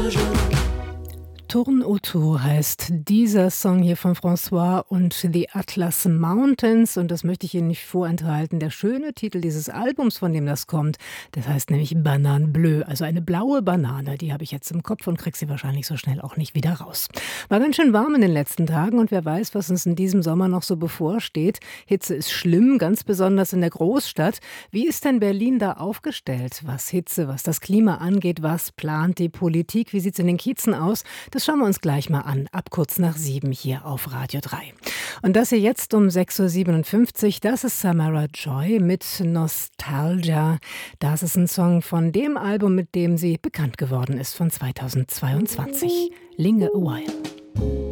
Tourne autour heißt dieser Song hier von François und The Atlas Mountains. Und das möchte ich Ihnen nicht vorenthalten. Der schöne Titel dieses Albums, von dem das kommt, das heißt nämlich Banane Bleue. Also eine blaue Banane, die habe ich jetzt im Kopf und kriege sie wahrscheinlich so schnell auch nicht wieder raus. War ganz schön warm in den letzten Tagen und wer weiß, was uns in diesem Sommer noch so bevorsteht. Hitze ist schlimm, ganz besonders in der Großstadt. Wie ist denn Berlin da aufgestellt, was Hitze, was das Klima angeht? Was plant die Politik? Wie sieht es in den Kiezen aus? Das schauen wir uns gleich mal an, ab kurz nach 7 hier auf Radio 3. Und das hier jetzt um 6.57 Uhr, das ist Samara Joy mit Nostalgia. Das ist ein Song von dem Album, mit dem sie bekannt geworden ist, von 2022. Linger a While.